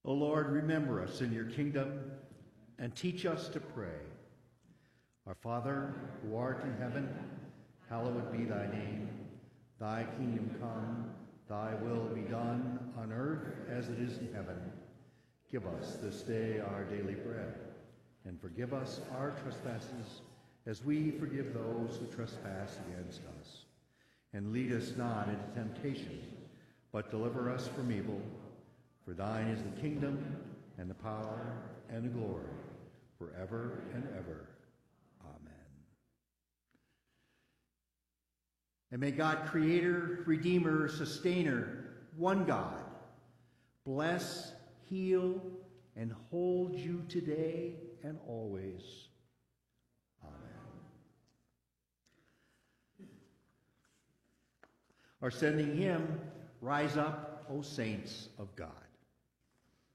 O Lord, remember us in your kingdom and teach us to pray. Our Father, who art in heaven, hallowed be thy name. Thy kingdom come, thy will be done on earth as it is in heaven. Give us this day our daily bread, and forgive us our trespasses as we forgive those who trespass against us. And lead us not into temptation, but deliver us from evil. For thine is the kingdom, and the power, and the glory, forever and ever. Amen. And may God, creator, redeemer, sustainer, one God, bless, heal, and hold you today and always. Amen. Our sending hymn, Rise Up, O Saints of God.